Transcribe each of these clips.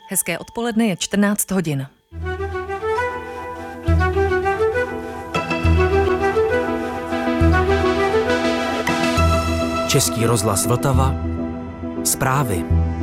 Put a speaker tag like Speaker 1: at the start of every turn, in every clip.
Speaker 1: Hezké odpoledne, je 14 hodin.
Speaker 2: Český rozhlas Vltava. Zprávy.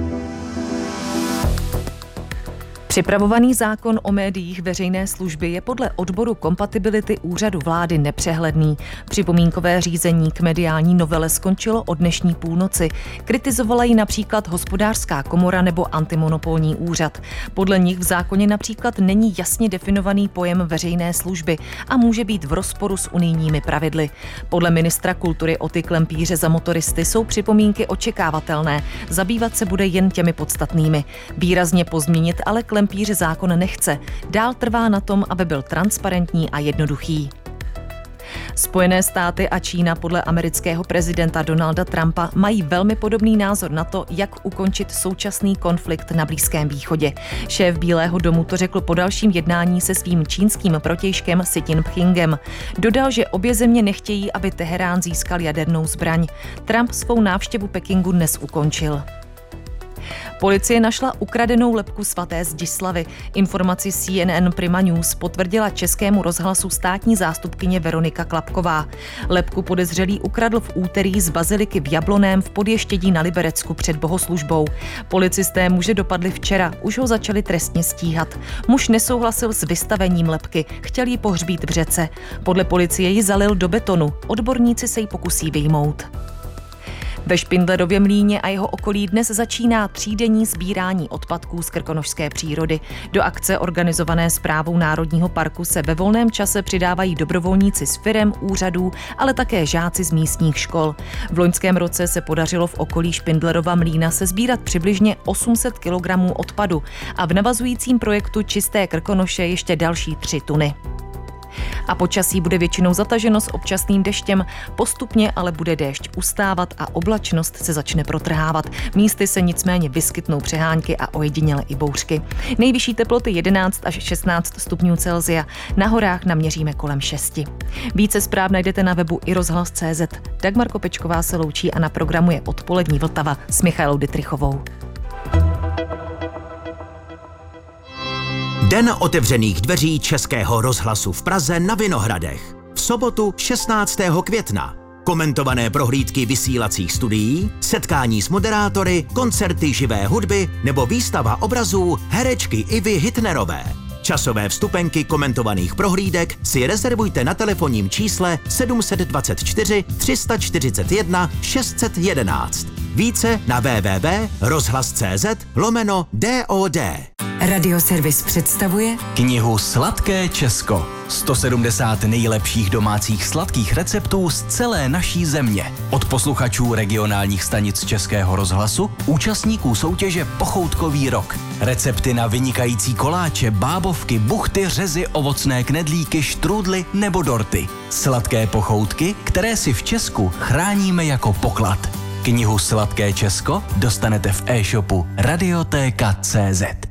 Speaker 1: Připravovaný zákon o médiích veřejné služby je podle odboru kompatibility Úřadu vlády nepřehledný. Připomínkové řízení k mediální novele skončilo o dnešní půlnoci. Kritizovala ji například Hospodářská komora nebo Antimonopolní úřad. Podle nich v zákoně například není jasně definovaný pojem veřejné služby a může být v rozporu s unijními pravidly. Podle ministra kultury Oty Klempíře za motoristy jsou připomínky očekávatelné. Zabývat se bude jen těmi podstatnými. Výrazně pozměnit ale Klempíře zákon nechce. Dál trvá na tom, aby byl transparentní a jednoduchý. Spojené státy a Čína podle amerického prezidenta Donalda Trumpa mají velmi podobný názor na to, jak ukončit současný konflikt na Blízkém východě. Šéf Bílého domu to řekl po dalším jednání se svým čínským protějškem Xi Jinpingem. Dodal, že obě země nechtějí, aby Teherán získal jadernou zbraň. Trump svou návštěvu Pekingu dnes ukončil. Policie našla ukradenou lebku svaté Zdislavy. Informaci CNN Prima News potvrdila Českému rozhlasu státní zástupkyně Veronika Klapková. Lebku podezřelý ukradl v úterý z baziliky v Jablonném v Podještědí na Liberecku před bohoslužbou. Policisté muže dopadli včera, už ho začali trestně stíhat. Muž nesouhlasil s vystavením lebky, chtěl ji pohřbít v řece. Podle policie ji zalil do betonu, odborníci se ji pokusí vyjmout. Ve Špindlerově mlýně a jeho okolí dnes začíná třídenní sbírání odpadků z krkonošské přírody. Do akce organizované Správou Národního parku se ve volném čase přidávají dobrovolníci z firem, úřadů, ale také žáci z místních škol. V loňském roce se podařilo v okolí Špindlerova mlýna sesbírat přibližně 800 kg odpadu a v navazujícím projektu Čisté Krkonoše ještě další 3 tuny. A počasí bude většinou zataženo s občasným deštěm, postupně ale bude déšť ustávat a oblačnost se začne protrhávat. Místy se nicméně vyskytnou přehánky a ojediněle i bouřky. Nejvyšší teploty 11 až 16 stupňů Celsia, na horách naměříme kolem 6. Více zpráv najdete na webu iRozhlas.cz. Dagmar Kopečková se loučí a na programu je Odpolední Vltava s Michailou Dittrichovou.
Speaker 3: Den otevřených dveří Českého rozhlasu v Praze na Vinohradech. V sobotu 16. května. Komentované prohlídky vysílacích studií, setkání s moderátory, koncerty živé hudby nebo výstava obrazů herečky Ivy Hitnerové. Časové vstupenky komentovaných prohlídek si rezervujte na telefonním čísle 724 341 611. Více na www.rozhlas.cz/DOD.
Speaker 4: Radioservis představuje
Speaker 5: knihu Sladké Česko. 170 nejlepších domácích sladkých receptů z celé naší země. Od posluchačů regionálních stanic Českého rozhlasu, účastníků soutěže Pochoutkový rok. Recepty na vynikající koláče, bábovky, buchty, řezy, ovocné knedlíky, štrůdly nebo dorty. Sladké pochoutky, které si v Česku chráníme jako poklad. Knihu Sladké Česko dostanete v e-shopu Radiotéka.cz.